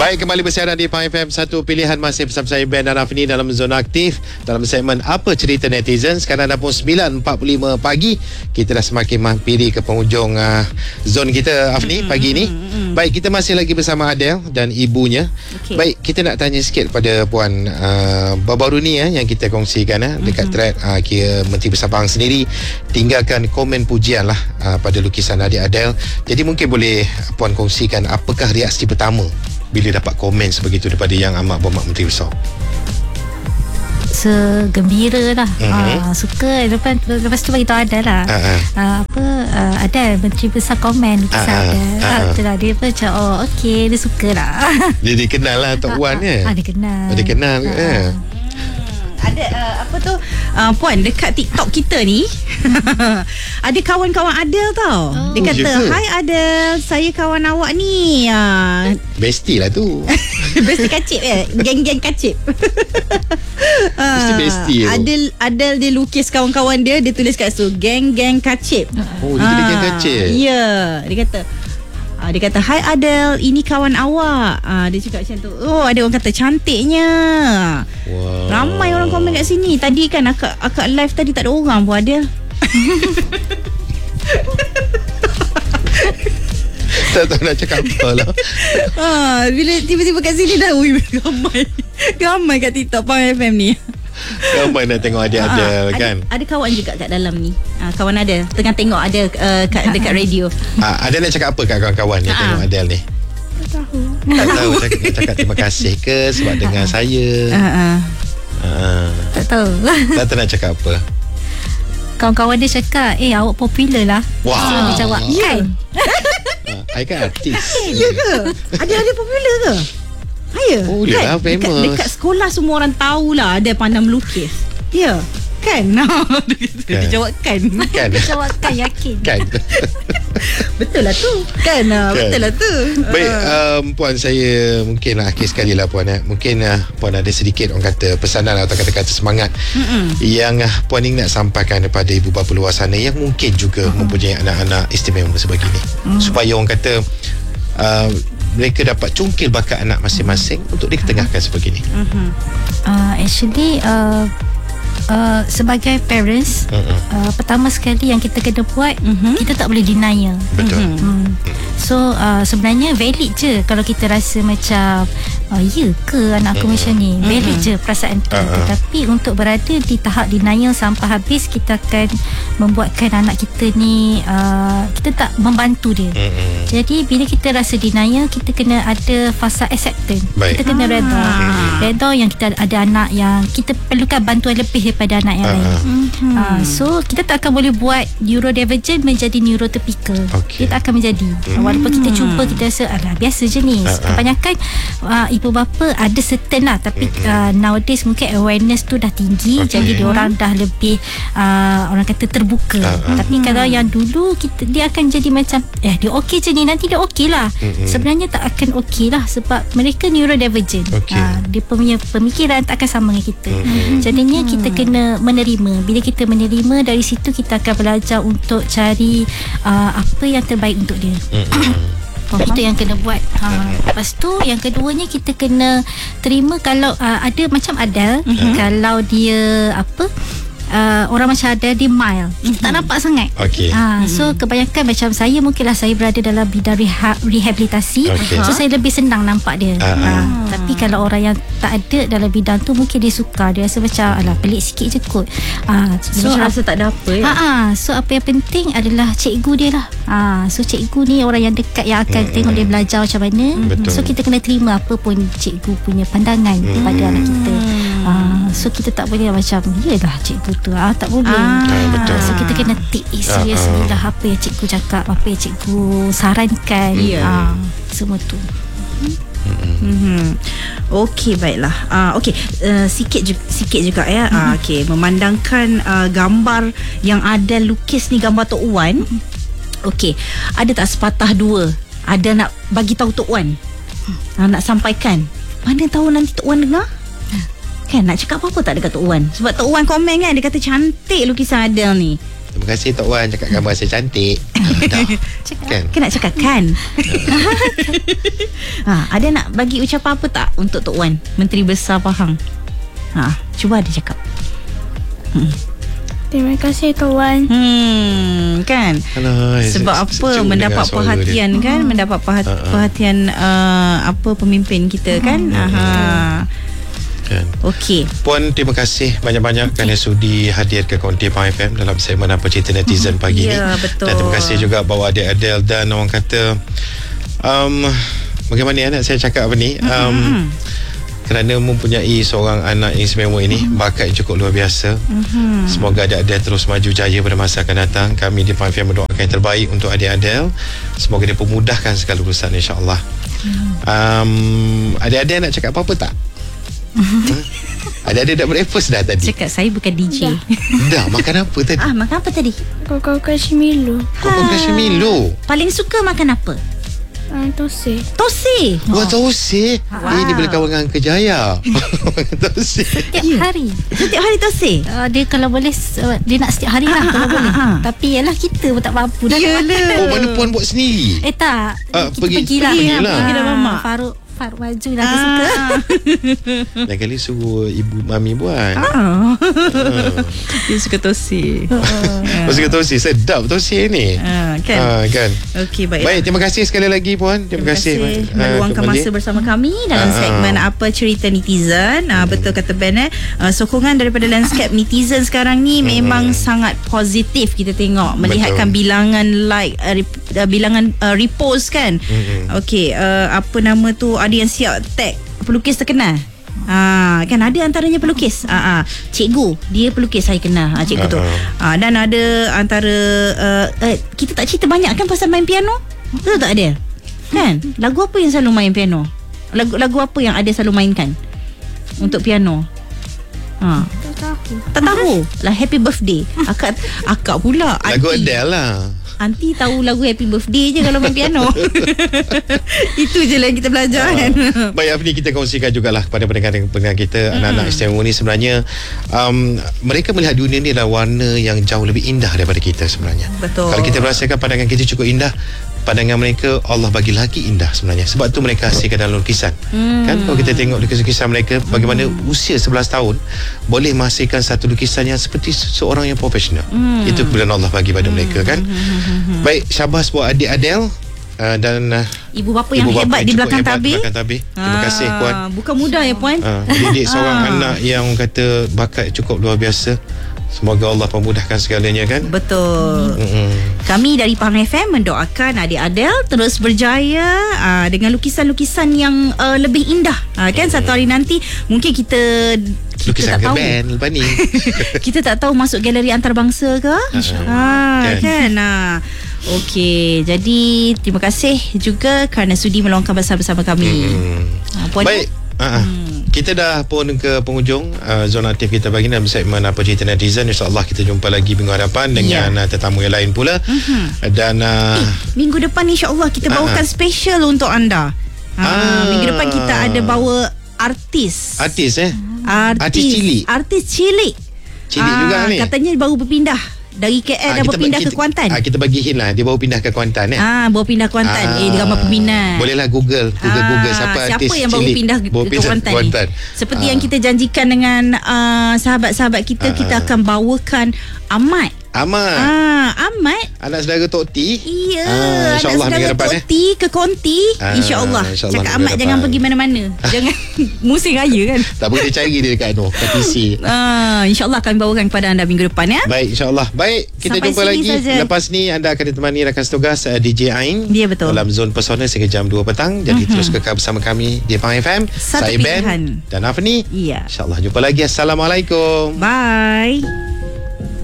Baik, kembali bersiaran di Pahang FM. Satu pilihan masih bersama saya Ben dan Afni dalam Zona Aktif, dalam segmen Apa Cerita Netizen. Sekarang dah pun 9.45 pagi. Kita dah semakin mampiri ke penghujung zon kita, Afni, pagi ni. Baik, kita masih lagi bersama Adele dan ibunya. Baik, kita nak tanya sikit pada Puan, baru-baru ni yang kita kongsikan dekat thread, kira Menteri Besar Pahang sendiri tinggalkan komen pujian lah pada lukisan adik Adele. Jadi mungkin boleh Puan kongsikan apakah reaksi pertama bila dapat komen sebegitu daripada Yang Amat Berhormat Menteri Besar? Segembira lah. Suka. Lepas tu bagi tahu Adele lah. Adele Menteri Besar komen lukisan Adele. Itulah dia pun macam okey, dia suka lah. Dia dikenal lah Tok Wan ya? Dia kenal. Dia kenal ada Puan, dekat TikTok kita ni ada kawan-kawan Adele tau. Dia kata, "Hai Adele, saya kawan awak ni." Bestie lah tu. Bestie kacip geng-geng kacip. Mesti bestie tu. Adele dia lukis kawan-kawan dia tulis kat situ, geng-geng kacip. Oh, dia tulis geng kacip. Ya, dia kata, "Hai Adele, ini kawan awak." Dia cakap macam tu. Oh, ada orang kata cantiknya. Wow. Ramai orang komen kat sini. Tadi kan akak live tadi tak ada orang pun, Adele. Tak tahu nak cakap apa lah. Bila tiba-tiba kat sini dah ramai kat TikTok Pahang FM ni. Ramai nak tengok adik-adik kan. Ada kawan juga kat dalam ni. Kawan ada tengah tengok ada dekat radio. Ada nak cakap apa kat kawan-kawan yang tengok Adele ni? Tak tahu cakap terima kasih ke sebab dengar saya. Tak tahu. Tak tahu nak cakap apa. Kawan-kawan dia cakap, awak popular lah. Wow. So dia jawab, kan? I kan artis. Ya ke? Ada popular ke? Ya. Oh, dia lah famous. Dekat sekolah semua orang tahulah ada pandai melukis. Ya. Kan? Dia jawab kan. Dia jawab kan, yakin. Kan. Betul lah tu. Kan? Betul lah tu. Baik, Puan, saya mungkin akhir sekali lah Puan. Mungkin Puan ada sedikit orang kata pesanan atau kata-kata semangat yang Puan ingin nak sampaikan kepada ibu bapa luar sana yang mungkin juga mempunyai anak-anak istimewa sebegini, supaya orang kata mereka dapat cungkil bakat anak masing-masing untuk diketengahkan sebegini. Actually sebagai parents, pertama sekali yang kita kena buat, kita tak boleh denial. Betul. So sebenarnya valid je kalau kita rasa macam ya ke anak aku macam ni, valid je perasaan tu. Tetapi untuk berada di tahap denial sampai habis, kita akan membuatkan anak kita ni kita tak membantu dia. Jadi bila kita rasa denial, kita kena ada fasa acceptance. Kita kena redha yang kita ada anak yang kita perlukan bantuan lebih daripada anak yang lain. So kita tak akan boleh buat neurodivergent menjadi neurotypical. Dia tak akan menjadi. Walaupun kita cuba, kita rasa alah biasa je ni. Kebanyakan ibu bapa ada certain lah, tapi nowadays mungkin awareness tu dah tinggi, jadi diorang dah lebih orang kata terbuka. Tapi kalau yang dulu dia akan jadi macam dia okey je ni, nanti dia okey lah. Sebenarnya tak akan okey lah, sebab mereka neurodivergent. Dia punya pemikiran tak akan sama dengan kita. Jadinya kita kena menerima. Bila kita menerima, dari situ kita akan belajar untuk cari apa yang terbaik untuk dia. Itu yang kena buat. Lepas tu yang keduanya, kita kena terima kalau ada macam Adele, kalau dia orang macam Adele, dia mild, kita tak nampak sangat. So kebanyakan macam saya, mungkinlah saya berada dalam bidang rehabilitasi, so saya lebih senang nampak dia. Tapi kalau orang yang tak ada dalam bidang tu, mungkin dia suka, dia rasa macam alah pelik sikit je kot. So rasa tak ada apa ya. So apa yang penting adalah cikgu dia lah. So cikgu ni orang yang dekat, yang akan tengok dia belajar macam mana. So kita kena terima apa pun cikgu punya pandangan kepada anak kita. So kita tak boleh macam yelah cikgu tu, tak boleh. Betul. So kita kena take it seriously lah, apa yang cikgu cakap, apa yang cikgu sarankan. Semua tu. Okey, baiklah. Sikit juga ya. Okey, memandangkan gambar yang ada lukis ni, gambar Tok Wan. Okey, ada tak sepatah dua ada nak bagi tahu Tok Wan, nak sampaikan? Mana tahu nanti Tok Wan dengar kan, nak cakap apa-apa tak dekat Tok Wan? Sebab Tok Wan komen kan, dia kata cantik lukisan Adele ni. Terima kasih Tok Wan cakap gambar saya cantik. Kan nak cakap kan. Ada nak bagi ucapan apa tak untuk Tok Wan, Menteri Besar Pahang? Cuba ada cakap. Terima kasih Tok Wan. Kan? Alah, sebab apa mendapat perhatian kan? Mendapat perhatian apa pemimpin kita kan? Okey. Puan, terima kasih banyak-banyak kerana sudi hadir ke Konti Pahang FM dalam segmen Apa Cerita Netizen pagi ni. Betul. Dan terima kasih juga bawa adik Adele dan orang kata bagaimana nak saya cakap apa ni? Kerana mempunyai seorang anak yang istimewa ini, bakat yang cukup luar biasa. Semoga adik Adele terus maju jaya pada masa akan datang. Kami di Pahang FM mendoakan yang terbaik untuk adik Adele. Semoga dia pemudahkan segala urusan, insya-Allah. Adik Adele nak cakap apa-apa tak? Ada breakfast dah tadi. Cakap saya bukan DJ. Dah makan apa tadi? Makan apa tadi? Koko Milo. Koko Milo. Paling suka makan apa? Tosi. Wah, tosi. Ini boleh kawan dengan Kejaya. Tosi. Setiap hari tosi. Dia kalau boleh dia nak setiap hari lah kalau boleh. Tapi yalah kita pun tak mampu dah. Mana puan buat sendiri? Tak. Kita pergilah. Pergi dah mamak. Faruk maju dah dia suka. Lain kali suruh ibu mami buat. Dia suka tosi. Suka tosi. Sedap tosi ni. Kan. Okey, baik. Baik, terima kasih sekali lagi puan. Terima kasih meluangkan masa bersama kami dalam segmen Apa Cerita Netizen. Betul kata Ben. Sokongan daripada landscape netizen sekarang ni memang sangat positif kita tengok. Melihatkan bilangan like, bilangan repost kan. Okey, apa nama tu, ada yang siap tag pelukis terkenal. Kan ada antaranya pelukis. Cikgu, dia pelukis saya kenal. Cikgu tu. Dan ada antara kita tak cerita banyak kan pasal main piano. Betul tak ada? Kan? Lagu apa yang selalu main piano? Lagu apa yang ada selalu mainkan untuk piano? Tak tahu. Lah Happy Birthday. Akak pula. Lagu Adele lah. Aunty tahu lagu Happy Birthday je kalau main piano. Itu je lah yang kita belajar kan. Baik, Afni, kita kongsikan jugalah kepada pendengar kita, anak-anak istimewa ni sebenarnya mereka melihat dunia ni adalah warna yang jauh lebih indah daripada kita sebenarnya. Betul. Kalau kita merasakan pandangan kita cukup indah, pandangan mereka Allah bagi lagi indah sebenarnya. Sebab tu mereka hasilkan dalam lukisan. Kan kalau kita tengok lukisan mereka, bagaimana usia 11 tahun boleh menghasilkan satu lukisan yang seperti seorang yang profesional. Itu kemudian Allah bagi pada mereka kan. Baik, syabas buat adik Adele dan ibu bapa yang hebat di belakang tabir. Terima kasih puan. Bukan mudah ya puan. Didik seorang anak yang kata bakat cukup luar biasa. Semoga Allah memudahkan segalanya kan. Betul. Kami dari Pahang FM mendoakan adik Adele terus berjaya dengan lukisan-lukisan yang lebih indah. Kan satu hari nanti mungkin kita lukisan tak tahu band lepas ni. Kita tak tahu masuk galeri antarabangsa ke? Kan. Okey, jadi terima kasih juga kerana sudi meluangkan bersama kami. Baik. Kita dah pun ke penghujung zona aktif kita pagi dalam segmen Apa Cerita Netizen. InsyaAllah kita jumpa lagi minggu hadapan dengan tetamu yang lain pula. Dan minggu depan insyaAllah kita bawakan special untuk anda. Minggu depan kita ada bawa artis Artis cilik juga ni. Katanya baru berpindah dari KL dah berpindah ke Kuantan. Kita bagi hint lah, dia baru pindah ke Kuantan baru pindah Kuantan. Dia ramai peminat. Bolehlah Google siapa artis yang baru pindah ke Kuantan. Seperti yang kita janjikan dengan sahabat-sahabat kita, kita akan bawakan Ahmad. Anak saudara Tok T. Ya, anak saudara Tok T ke Konti. InsyaAllah. Cakap Ahmad jangan pergi mana-mana. Jangan musim raya kan. Tak boleh cari dia dekat petisi. InsyaAllah akan bawakan kepada anda minggu depan ya. Baik, insyaAllah. Baik, kita jumpa lagi saja. Lepas ni anda akan ditemani rakan setugas DJ Ain. Dia betul. Dalam Zon Pesona sehingga jam 2 petang. Jadi terus kekal bersama kami di Pahang FM. Saya Ben dan Afni. Ya. InsyaAllah jumpa lagi. Assalamualaikum. Bye.